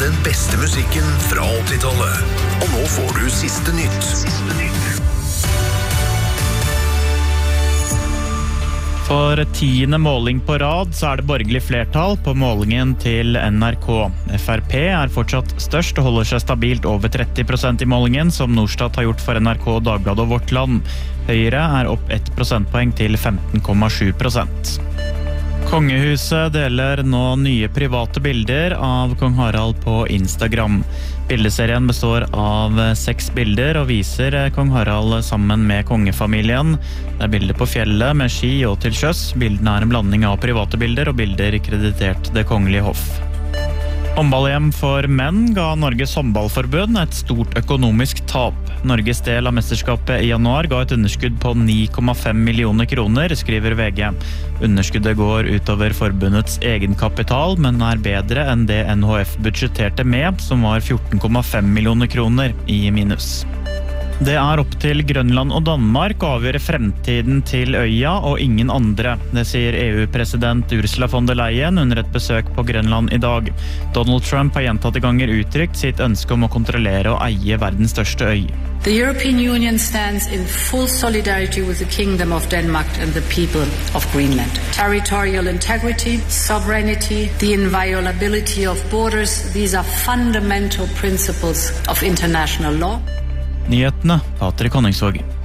Den beste musikken fra 80-tallet. Og nå får du siste nytt. For 10. måling på rad så det borgerlig flertall på målingen til NRK. FrP fortsatt størst og holder seg stabilt over 30% i målingen, som Norstat har gjort for NRK, Dagbladet og Vårt Land. Høyre opp 1 prosentpoeng til 15,7%. Kongehuset deler nå nye private bilder av kong Harald på Instagram. Bildeserien består av 6 bilder og viser kong Harald sammen med kongefamilien. Det bilder på fjellet med ski og til sjøs. Bildene en blanding av private bilder og bilder kreditert Det Kongelige Hoff. Håndball-EM for menn ga Norges håndballforbund et stort økonomisk tap. Norges del av mesterskapet i januar ga et underskudd på 9,5 millioner kroner, skriver VG. Underskuddet går utover forbundets egenkapital, men bedre enn det NHF budsjetterte med, som var 14,5 millioner kroner i minus. Det opp til Grønland og Danmark å avgjøre fremtiden til øya og ingen andre. Det sier EU-president Ursula von der Leyen under et besøk på Grønland i dag. Donald Trump har gjentatte ganger uttrykt sitt ønske om å kontrollere og eie verdens største øy. The European Union stands in full solidarity with the Kingdom of Denmark and the people of Greenland. Territorial integrity, sovereignty, the inviolability of borders, these are fundamental principles of international law. Nyhetene, Patrik Honningsvåg.